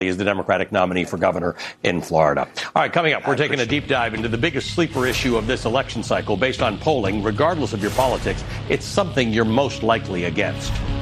is the Democratic nominee for governor in Florida. All right, coming up, we're taking a deep dive into the biggest sleeper issue of this election cycle. Based on polling, regardless of your politics, it's something you're most likely against.